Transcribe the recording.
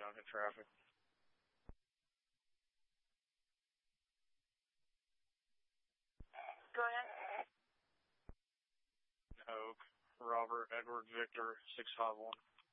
don't hit traffic. Go ahead. Oak, Robert Edward Victor 651.